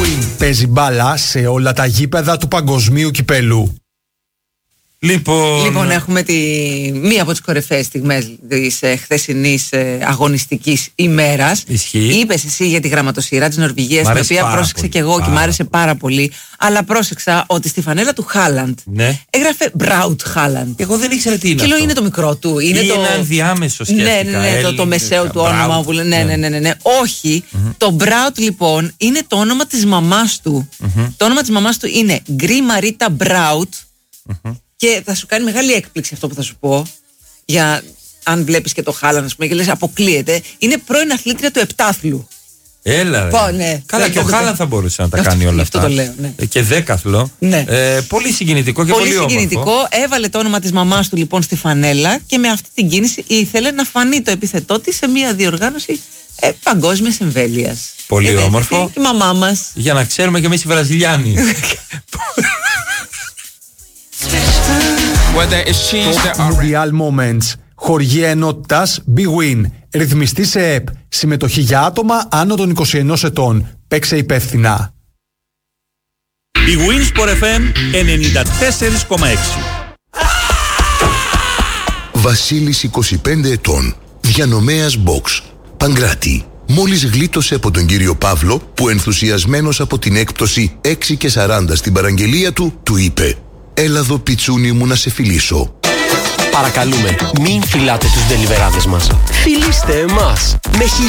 Win παίζει μπάλα σε όλα τα γήπεδα του παγκοσμίου κυπέλου. Λοιπόν, έχουμε μία από τις κορυφαίες στιγμές της χθεσινής αγωνιστικής ημέρας. Είπες εσύ για τη γραμματοσυρά της Νορβηγίας, την οποία πρόσεξα και εγώ και μ' άρεσε πάρα πολύ. Αλλά πρόσεξα ότι στη φανέλα του Χάλαντ έγραφε Μπράουτ Χάλαντ. Εγώ δεν ήξερα τι είναι. Και λέω είναι το μικρό του. Είναι ένα ενδιάμεσο σκέφτηκα. Ναι, το μεσαίο του όνομα. Ναι. Όχι. Το Μπράουτ λοιπόν είναι το όνομα της μαμάς του. Το όνομα της μαμάς του είναι Γκρι Μαρίτα Μπράουτ. Και θα σου κάνει μεγάλη έκπληξη αυτό που θα σου πω. Για αν βλέπεις και το Χάλαντ, και λες αποκλείεται. Είναι πρώην αθλήτρια του επτάθλου. Έλα. Ναι. Καλά, και ο Χάλαντ θα μπορούσε να τα κάνει όλα αυτά. Αυτό το λέω. Ναι. Και δέκαθλο. Ναι. Πολύ συγκινητικό και πολύ συγκινητικό. όμορφο. Έβαλε το όνομα της μαμάς του λοιπόν στη φανέλα και με αυτή την κίνηση ήθελε να φανεί το επίθετό της σε μια διοργάνωση παγκόσμιας εμβέλειας. Πολύ όμορφο. Η μαμά μας. Για να ξέρουμε και εμείς οι Βραζιλιάνοι. Mundial Moments. Χοργία ενότητας Big Win. Ρυθμιστή σε ΕΠ. Συμμετοχή για άτομα άνω των 21 ετών. Παίξε υπεύθυνα. Big Win Sport FM 94,6. Βασίλης 25 ετών. Διανομέας Box. Παγκράτη. Μόλις γλίτωσε από τον κύριο Παύλο που ενθουσιασμένος από την έκπτωση 6 και 40 στην παραγγελία του είπε «Έλα εδώ πιτσούνι μου να σε φιλήσω». Παρακαλούμε, μην φυλάτε τους ντελιβεράδες μας. Φιλήστε εμάς. Με